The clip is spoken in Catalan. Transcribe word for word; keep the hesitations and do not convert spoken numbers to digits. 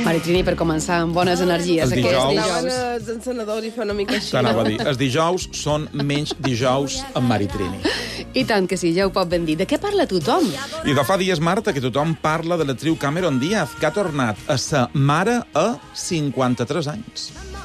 Maritrini, per començar amb bones energies. Els dijous... Anaven els encenedors i fa una mica així. T'anava a dir, els dijous són menys dijous amb Maritrini. I tant que sí, ja ho pot ben dir. De què parla tothom? I de fa dies, Marta, que tothom parla de l'actriu Cameron Diaz, que ha tornat a ser mare a cinquanta-tres anys.